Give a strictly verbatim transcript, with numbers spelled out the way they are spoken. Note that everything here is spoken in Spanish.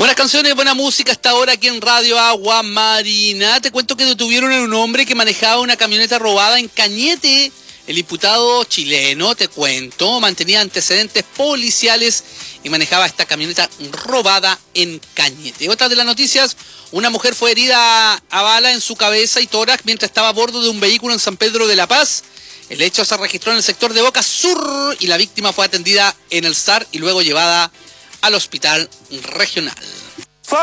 Buenas canciones, buena música hasta ahora aquí en Radio Agua Marina. Te cuento que detuvieron a un hombre que manejaba una camioneta robada en Cañete. El imputado chileno, te cuento, mantenía antecedentes policiales y manejaba esta camioneta robada en Cañete. Otra de las noticias, una mujer fue herida a bala en su cabeza y tórax mientras estaba a bordo de un vehículo en San Pedro de la Paz. El hecho se registró en el sector de Boca Sur y la víctima fue atendida en el S A R y luego llevada al hospital regional.